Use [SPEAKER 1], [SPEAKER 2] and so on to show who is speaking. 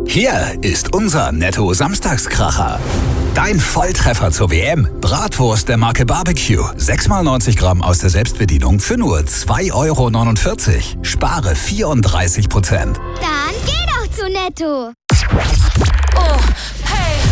[SPEAKER 1] Hier ist unser Netto-Samstagskracher. Dein Volltreffer zur WM. Bratwurst der Marke Barbecue. 6x90 Gramm aus der Selbstbedienung für nur 2,49 €. Spare 34%.
[SPEAKER 2] Dann geh doch zu Netto.
[SPEAKER 3] Oh, hey.